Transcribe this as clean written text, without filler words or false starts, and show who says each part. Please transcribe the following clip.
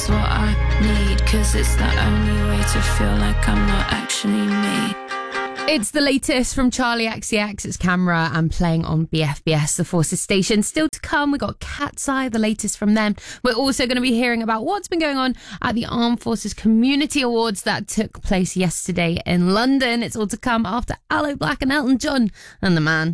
Speaker 1: what I need, 'cause it's the only way to feel like I'm not actually me.
Speaker 2: It's the latest from Charlie XCX. It's Camera and playing on BFBS, the Forces station. Still to come, we got Cat's Eye, the latest from them. We're also going to be hearing about what's been going on at the Armed Forces Community Awards that took place yesterday in London. It's all to come after Aloe Black and Elton John and The Man.